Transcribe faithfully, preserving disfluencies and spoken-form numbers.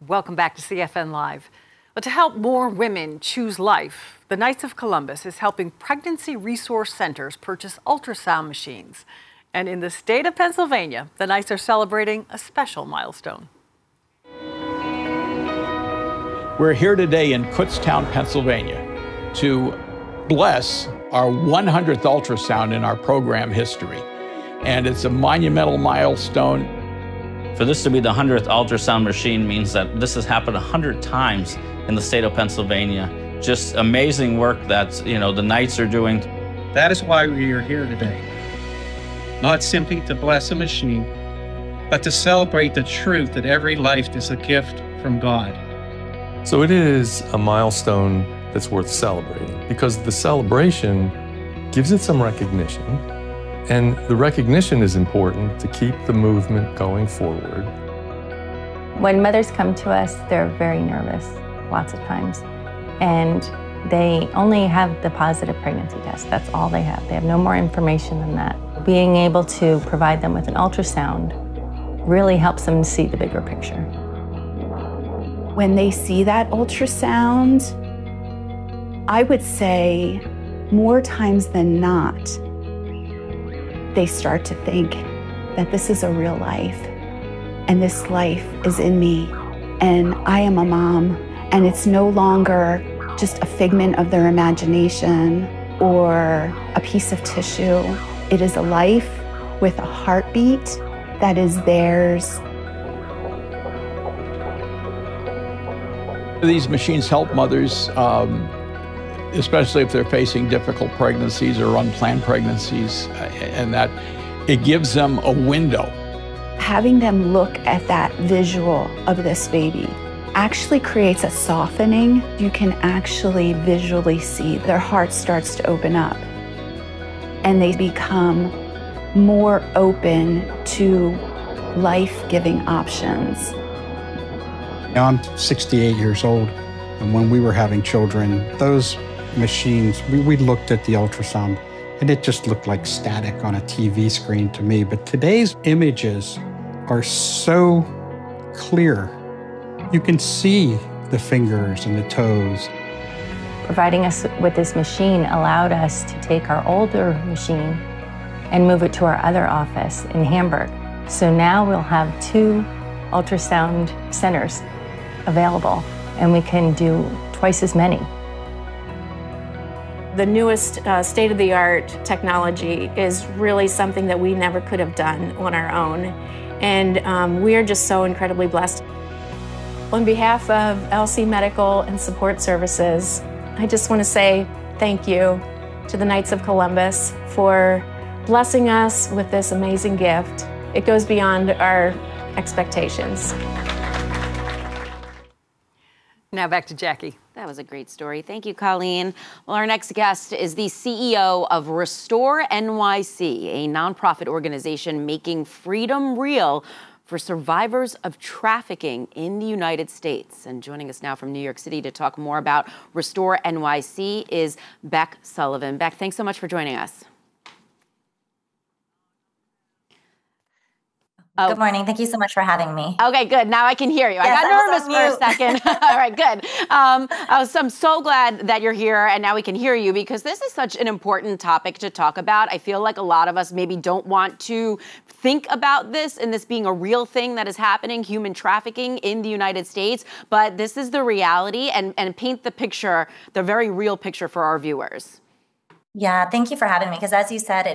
Welcome back to C F N Live. But to help more women choose life, the Knights of Columbus is helping pregnancy resource centers purchase ultrasound machines. And in the state of Pennsylvania, the Knights are celebrating a special milestone. We're here today in Kutztown, Pennsylvania, to bless our one hundredth ultrasound in our program history. And it's a monumental milestone. For this to be the one hundredth ultrasound machine means that this has happened one hundred times in the state of Pennsylvania. Just amazing work that, you know, the Knights are doing. That is why we are here today. Not simply to bless a machine, but to celebrate the truth that every life is a gift from God. So it is a milestone that's worth celebrating because the celebration gives it some recognition. And the recognition is important to keep the movement going forward. When mothers come to us, they're very nervous, lots of times. And they only have the positive pregnancy test. That's all they have. They have no more information than that. Being able to provide them with an ultrasound really helps them see the bigger picture. When they see that ultrasound, I would say more times than not, they start to think that this is a real life and this life is in me and I am a mom, and it's no longer just a figment of their imagination or a piece of tissue. It is a life with a heartbeat that is theirs. These machines help mothers, um, especially if they're facing difficult pregnancies or unplanned pregnancies, and that it gives them a window. Having them look at that visual of this baby actually creates a softening. You can actually visually see their heart starts to open up and they become more open to life-giving options. Now, I'm sixty-eight years old, and when we were having children, those machines, we, we looked at the ultrasound, and it just looked like static on a T V screen to me. But today's images are so clear. You can see the fingers and the toes. Providing us with this machine allowed us to take our older machine and move it to our other office in Hamburg. So now we'll have two ultrasound centers available, and we can do twice as many. The newest uh, state-of-the-art technology is really something that we never could have done on our own. And um, we are just so incredibly blessed. On behalf of L C Medical and Support Services, I just want to say thank you to the Knights of Columbus for blessing us with this amazing gift. It goes beyond our expectations. Now back to Jackie. That was a great story. Thank you, Colleen. Well, our next guest is the C E O of Restore N Y C, a nonprofit organization making freedom real for survivors of trafficking in the United States. And joining us now from New York City to talk more about Restore N Y C is Beck Sullivan. Beck, thanks so much for joining us. Oh. Good morning. Thank you so much for having me. Okay, good. Now I can hear you. Yes, I got I nervous for a second. All right, good. Um, I was, I'm so glad that you're here and now we can hear you, because this is such an important topic to talk about. I feel like a lot of us maybe don't want to think about this and this being a real thing that is happening, human trafficking in the United States, but this is the reality, and, and paint the picture, the very real picture for our viewers. Yeah, thank you for having me, because as you said, it